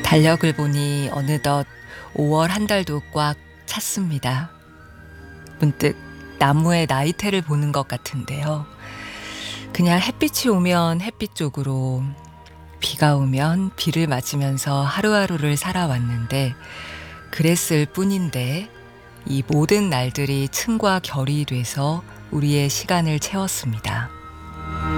달력을 보니 어느덧 5월 한 달도 꽉 찼습니다. 문득 나무의 나이테를 보는 것 같은데요. 그냥 햇빛이 오면 햇빛 쪽으로, 비가 오면 비를 맞으면서 하루하루를 살아왔는데, 그랬을 뿐인데 이 모든 날들이 층과 결이 돼서 우리의 시간을 채웠습니다.